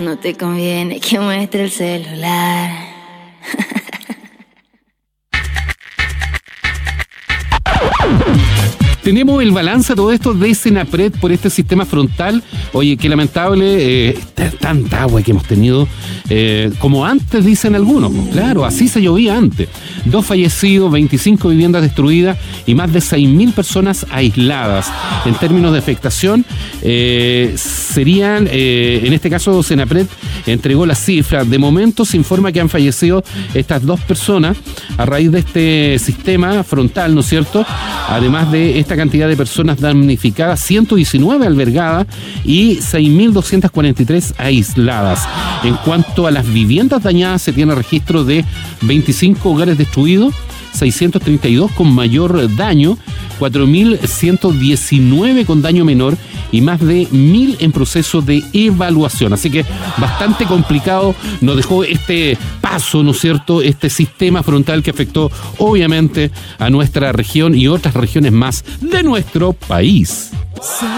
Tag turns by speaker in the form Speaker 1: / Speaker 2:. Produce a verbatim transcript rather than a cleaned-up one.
Speaker 1: no te conviene que muestre el celular.
Speaker 2: Tenemos el balance de todo esto de Senapred por este sistema frontal. Oye, qué lamentable, eh, tanta agua que hemos tenido, eh, como antes dicen algunos. Claro, así se llovía antes. Dos fallecidos, veinticinco viviendas destruidas y más de seis mil personas aisladas. En términos de afectación, eh, serían, eh, en este caso, Senapred entregó las cifras. De momento se informa que han fallecido estas dos personas a raíz de este sistema frontal, ¿no es cierto? Además de esta cantidad de personas damnificadas, ciento diecinueve albergadas y seis mil doscientas cuarenta y tres aisladas. En cuanto a las viviendas dañadas, se tiene registro de veinticinco hogares destruidos, seiscientos treinta y dos con mayor daño, cuatro mil ciento diecinueve con daño menor y más de mil en proceso de evaluación. Así que bastante complicado nos dejó este paso, ¿no es cierto?, este sistema frontal que afectó obviamente a nuestra región y otras regiones más de nuestro país.